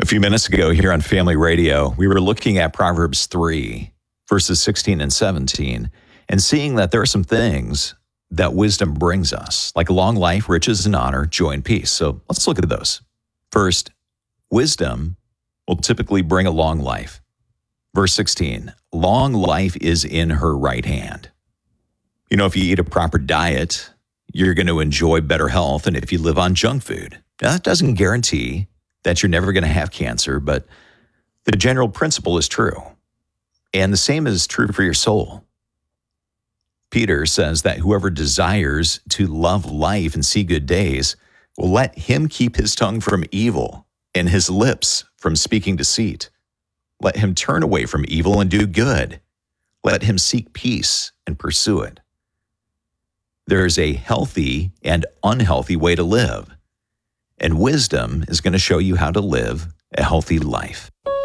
few minutes ago here on Family Radio, we were looking at Proverbs 3, verses 16 and 17, and seeing that there are some things that wisdom brings us, like long life, riches and honor, joy and peace. So let's look at those. First, wisdom will typically bring a long life. Verse 16, long life is in her right hand. You know, if you eat a proper diet, you're going to enjoy better health than if you live on junk food. Now, that doesn't guarantee that you're never going to have cancer, but the general principle is true. And the same is true for your soul. Peter says that whoever desires to love life and see good days will let him keep his tongue from evil and his lips from speaking deceit. Let him turn away from evil and do good. Let him seek peace and pursue it. There is a healthy and unhealthy way to live, and wisdom is going to show you how to live a healthy life.